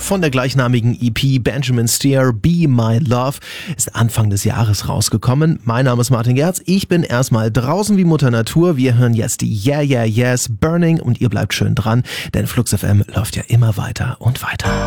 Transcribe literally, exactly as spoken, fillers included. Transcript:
von der gleichnamigen E P Benjamin Steer, Be My Love, ist Anfang des Jahres rausgekommen. Mein Name ist Martin Gerz, ich bin erstmal draußen wie Mutter Natur. Wir hören jetzt die Yeah Yeah Yes Burning und ihr bleibt schön dran, denn Flux F M läuft ja immer weiter und weiter.